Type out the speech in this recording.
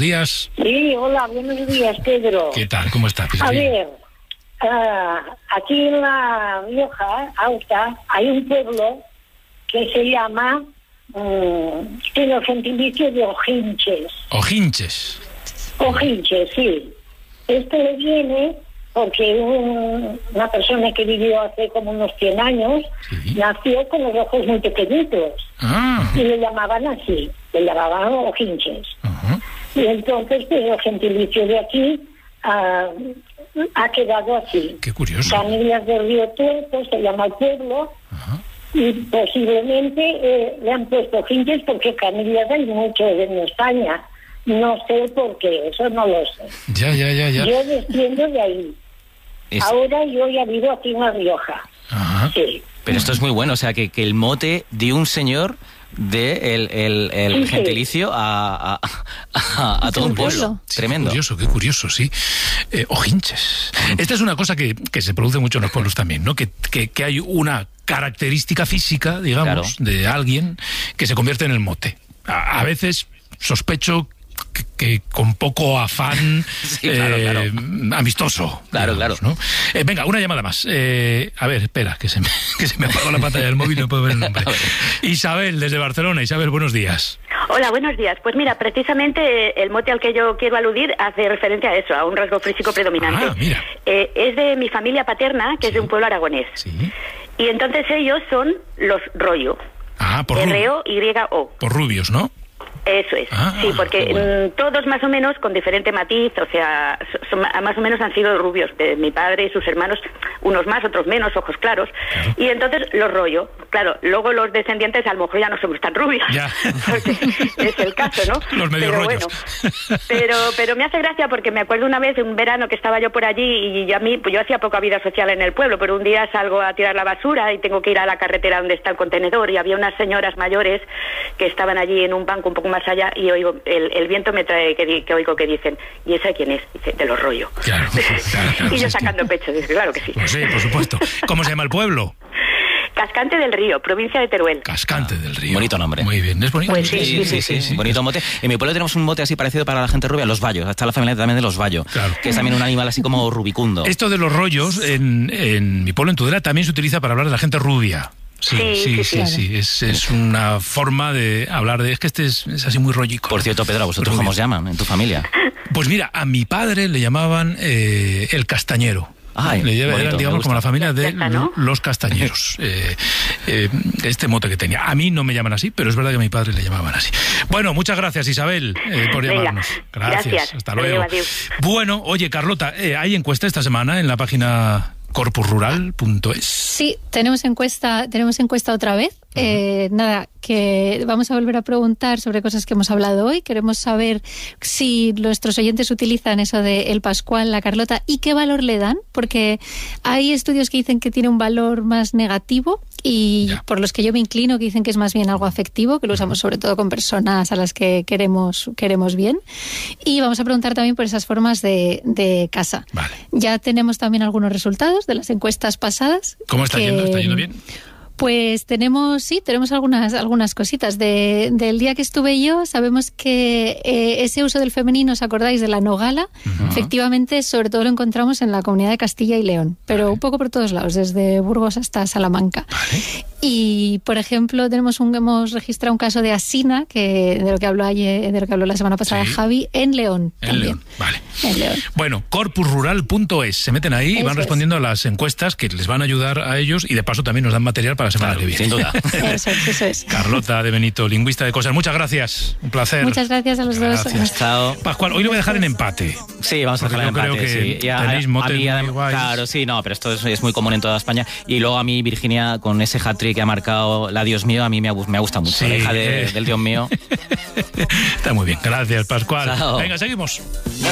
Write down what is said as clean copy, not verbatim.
días. Sí, hola, buenos días, Pedro. ¿Qué tal? ¿Cómo estás? A ver, aquí en La Rioja Alta hay un pueblo que se llama, tiene el gentilicio de Ojinches. Ojinches. Ojinches, sí. Esto le viene porque una persona que vivió hace como unos 100 años, sí, nació con los ojos muy pequeñitos. Y le llamaban así, le llamaban Ojinches. Y entonces, pues, el gentilicio de aquí ha quedado así. Qué curioso. Canillas del Río Tuerto se llama el pueblo. Y posiblemente le han puesto Ojinches porque Canillas hay mucho en España. No sé por qué, eso no lo sé. Ya. Yo desciendo de ahí. Ahora yo ya vivo aquí en La Rioja. Sí. Pero esto es muy bueno, o sea, que el mote de un señor de el gentilicio a todo un pueblo. Sí, tremendo. Qué curioso, sí. Ojinches. Esta es una cosa que se produce mucho en los pueblos también, ¿no? Que hay una característica física, digamos, de alguien que se convierte en el mote. A veces sospecho que con poco afán claro. Amistoso. Claro. ¿No? Venga, una llamada más. A ver, espera, que se me apagó la pantalla del móvil y no puedo ver el nombre. Isabel, desde Barcelona. Isabel, buenos días. Hola, buenos días. Pues mira, precisamente el mote al que yo quiero aludir hace referencia a eso, a un rasgo físico predominante. Mira. Es de mi familia paterna, que es de un pueblo aragonés. Sí. Y entonces ellos son los Rollo. Por R-O-Y-O. Por rubios, ¿no? Eso es, sí, porque todos más o menos con diferente matiz, o sea, más o menos han sido rubios, mi padre y sus hermanos, unos más, otros menos, ojos claros, y entonces los Rollo, claro, luego los descendientes a lo mejor ya no somos tan rubios, porque es el caso, ¿no? Los medio pero rollos. Bueno, pero me hace gracia porque me acuerdo una vez, un verano que estaba yo por allí, y yo hacía poca vida social en el pueblo, pero un día salgo a tirar la basura y tengo que ir a la carretera donde está el contenedor, y había unas señoras mayores que estaban allí en un banco un poco más allá, y oigo, el viento me trae que oigo que dicen, ¿y esa quién es? Dice, de los Rollo. Claro, y yo sacando pecho, dice, claro que sí. Pues sí, por supuesto. ¿Cómo se llama el pueblo? Cascante del Río, provincia de Teruel. Cascante del Río. Bonito nombre. Muy bien, ¿es bonito? Pues sí. Bonito mote. En mi pueblo tenemos un mote así parecido para la gente rubia, los Bayos. Está la familia también de los Bayos, que es también un animal así como rubicundo. Esto de los rollos, en mi pueblo, en Tudela, también se utiliza para hablar de la gente rubia. Sí. Es una forma de hablar de... Es que este es así muy rollico. Por cierto, Pedro, ¿a vosotros cómo os llaman en tu familia? Pues mira, a mi padre le llamaban el castañero. Eran, digamos, como la familia de los castañeros. Este mote que tenía. A mí no me llaman así, pero es verdad que a mi padre le llamaban así. Bueno, muchas gracias, Isabel, por llamarnos. Gracias. Hasta luego. Adiós. Bueno, oye, Carlota, ¿hay encuesta esta semana en la página corpusrural.es? Sí, tenemos encuesta otra vez. Nada, que vamos a volver a preguntar sobre cosas que hemos hablado hoy. Queremos saber si nuestros oyentes utilizan eso de el Pascual, la Carlota, y qué valor le dan, porque hay estudios que dicen que tiene un valor más negativo y por los que yo me inclino, que dicen que es más bien algo afectivo, que lo usamos sobre todo con personas a las que queremos bien. Y vamos a preguntar también por esas formas de casa. Vale. Ya tenemos también algunos resultados de las encuestas pasadas. ¿Cómo está yendo? ¿Está yendo bien? Pues tenemos algunas cositas. Del día que estuve yo, sabemos que ese uso del femenino, ¿os acordáis de la nogala? Efectivamente, sobre todo lo encontramos en la comunidad de Castilla y León, pero un poco por todos lados, desde Burgos hasta Salamanca. Y, por ejemplo, hemos registrado un caso de asina, de lo que habló la semana pasada Javi, en León. En León, vale. En León. Bueno, corpusrural.es. Se meten ahí y van respondiendo a las encuestas que les van a ayudar a ellos y de paso también nos dan material para la semana que viene. Sin duda. Eso es. Carlota de Benito, lingüista de cosas. Muchas gracias. Un placer. Muchas gracias a los dos. Chao. Pascual, hoy lo voy a dejar en empate. Sí, vamos a dejarlo en empate. Creo que tenéis motes muy guays. Claro, sí, no, pero esto es muy común en toda España. Y luego a mí, Virginia, con ese hat-trick que ha marcado la Dios mío, a mí me gusta mucho. Sí, la hija del Dios mío. Está muy bien. Gracias, Pascual. Chao. Venga, seguimos.